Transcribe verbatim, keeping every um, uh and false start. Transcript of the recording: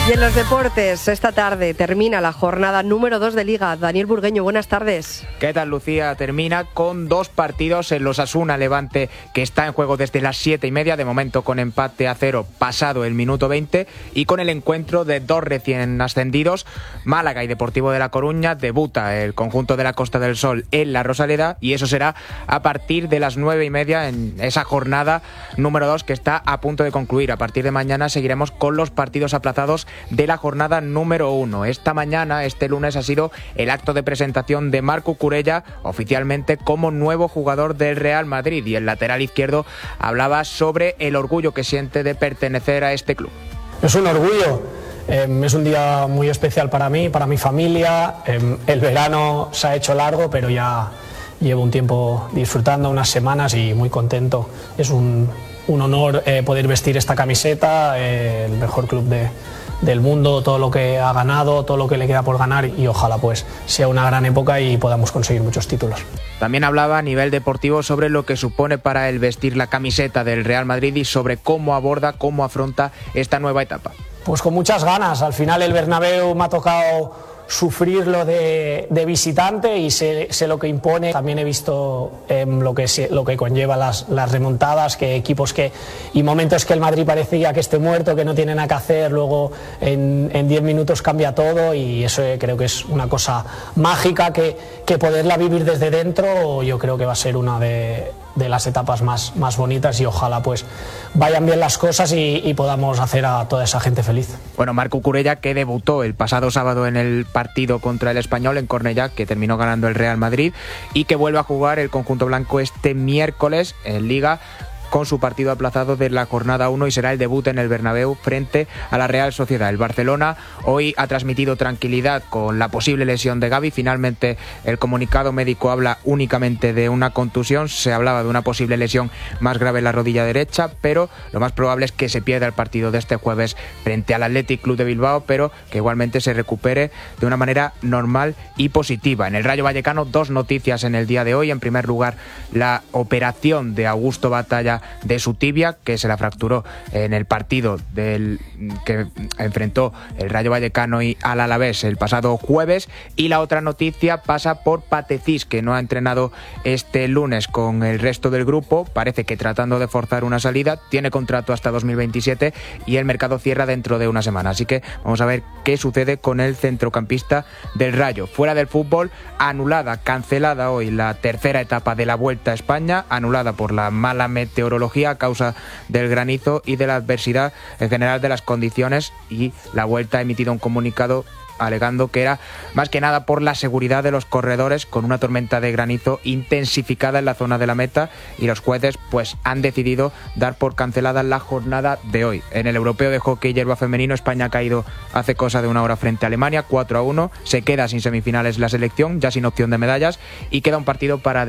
Y en los deportes, esta tarde termina la jornada número dos de Liga. Daniel Burgueño, buenas tardes. ¿Qué tal, Lucía? Termina con dos partidos en los Osasuna Levante, que está en juego desde las siete y media, de momento con empate a cero pasado el minuto veinte, y con el encuentro de dos recién ascendidos, Málaga y Deportivo de La Coruña. Debuta el conjunto de la Costa del Sol en la Rosaleda, y eso será a partir de las nueve y media en esa jornada número dos que está a punto de concluir. A partir de mañana seguiremos con los partidos aplazados de la jornada número uno. Esta mañana, este lunes, ha sido el acto de presentación de Marc Cucurella oficialmente como nuevo jugador del Real Madrid, y el lateral izquierdo hablaba sobre el orgullo que siente de pertenecer a este club. Es un orgullo, eh, es un día muy especial para mí, para mi familia. Eh, el verano se ha hecho largo, pero ya llevo un tiempo disfrutando, unas semanas, y muy contento. Es un, un honor eh, poder vestir esta camiseta, eh, el mejor club de del mundo, todo lo que ha ganado, todo lo que le queda por ganar, y ojalá pues sea una gran época y podamos conseguir muchos títulos. También hablaba a nivel deportivo sobre lo que supone para él vestir la camiseta del Real Madrid y sobre cómo aborda, cómo afronta esta nueva etapa. Pues con muchas ganas. Al final el Bernabéu me ha tocado sufrirlo de, de visitante y sé, sé lo que impone. También he visto eh, lo, que, lo que conlleva las, las remontadas, que equipos que y momentos que el Madrid parecía que esté muerto, que no tiene nada que hacer, luego en diez minutos cambia todo, y eso creo que es una cosa mágica que, que poderla vivir desde dentro. Yo creo que va a ser una de, de las etapas más, más bonitas, y ojalá pues vayan bien las cosas y, y podamos hacer a toda esa gente feliz. Bueno, Marc Cucurella, que debutó el pasado sábado en el partido contra el Español en Cornellá, que terminó ganando el Real Madrid, y que vuelve a jugar el conjunto blanco este miércoles en Liga, con su partido aplazado de la jornada uno, y será el debut en el Bernabéu frente a la Real Sociedad. El Barcelona hoy ha transmitido tranquilidad con la posible lesión de Gavi. Finalmente el comunicado médico habla únicamente de una contusión. Se hablaba de una posible lesión más grave en la rodilla derecha, pero lo más probable es que se pierda el partido de este jueves frente al Athletic Club de Bilbao, pero que igualmente se recupere de una manera normal y positiva. En el Rayo Vallecano, dos noticias en el día de hoy. En primer lugar, la operación de Augusto Batalla de su tibia, que se la fracturó en el partido del que enfrentó el Rayo Vallecano y al Alavés el pasado jueves. Y la otra noticia pasa por Patecís, que no ha entrenado este lunes con el resto del grupo, parece que tratando de forzar una salida. Tiene contrato hasta dos mil veintisiete y el mercado cierra dentro de una semana, así que vamos a ver qué sucede con el centrocampista del Rayo. Fuera del fútbol, anulada, cancelada hoy la tercera etapa de la Vuelta a España, anulada por la mala meteorología a causa del granizo y de la adversidad en general de las condiciones, y la Vuelta ha emitido un comunicado alegando que era más que nada por la seguridad de los corredores, con una tormenta de granizo intensificada en la zona de la meta, y los jueces pues han decidido dar por cancelada la jornada de hoy. En el Europeo de Hockey Hierba Femenino, España ha caído hace cosa de una hora frente a Alemania, cuatro a uno, se queda sin semifinales la selección, ya sin opción de medallas, y queda un partido para